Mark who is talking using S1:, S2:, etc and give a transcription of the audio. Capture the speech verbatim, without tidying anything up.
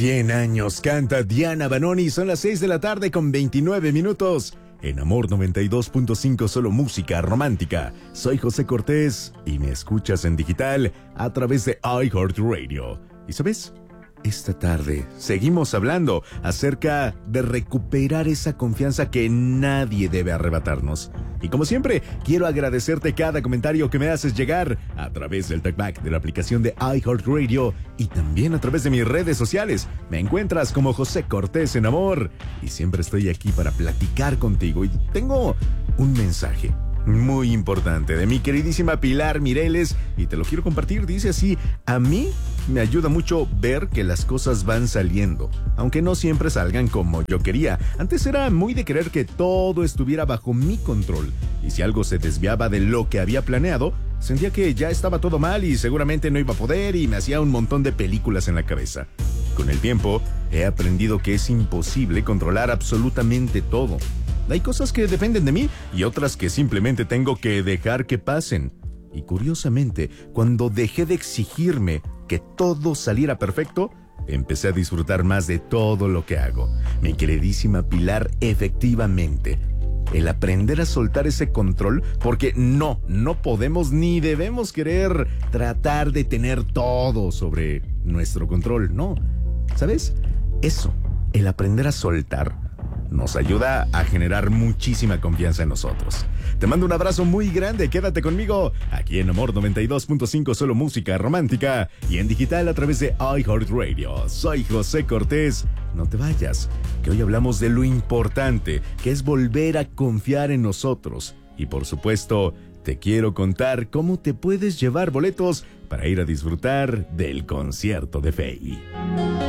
S1: cien años canta Diana Banoni. Son las seis de la tarde con veintinueve minutos. En Amor noventa y dos punto cinco, solo música romántica. Soy José Cortés y me escuchas en digital a través de iHeartRadio. ¿Y sabes? Esta tarde seguimos hablando acerca de recuperar esa confianza que nadie debe arrebatarnos. Y como siempre, quiero agradecerte cada comentario que me haces llegar a través del talkback de la aplicación de iHeartRadio y también a través de mis redes sociales. Me encuentras como José Cortés en Amor y siempre estoy aquí para platicar contigo. Y tengo un mensaje muy importante de mi queridísima Pilar Mireles y te lo quiero compartir. Dice así: a mí me ayuda mucho ver que las cosas van saliendo, aunque no siempre salgan como yo quería. Antes era muy de querer que todo estuviera bajo mi control, y si algo se desviaba de lo que había planeado, sentía que ya estaba todo mal y seguramente no iba a poder, y me hacía un montón de películas en la cabeza. Con el tiempo he aprendido que es imposible controlar absolutamente todo. Hay cosas que dependen de mí y otras que simplemente tengo que dejar que pasen. Y curiosamente, cuando dejé de exigirme que todo saliera perfecto, empecé a disfrutar más de todo lo que hago. Mi queridísima Pilar, efectivamente, el aprender a soltar ese control, porque no, no podemos ni debemos querer tratar de tener todo sobre nuestro control, no. ¿Sabes? Eso, el aprender a soltar, nos ayuda a generar muchísima confianza en nosotros. Te mando un abrazo muy grande, quédate conmigo aquí en Amor noventa y dos punto cinco, solo música romántica, y en digital a través de iHeartRadio. Soy José Cortés. No te vayas, que hoy hablamos de lo importante que es volver a confiar en nosotros. Y por supuesto, te quiero contar cómo te puedes llevar boletos para ir a disfrutar del concierto de Feid.